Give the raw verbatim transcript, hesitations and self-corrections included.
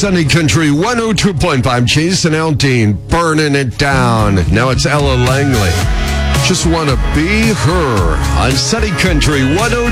Sunny Country one oh two point five. Jason Aldean, burning it down. Now it's Ella Langley. Just want to be her on Sunny Country one oh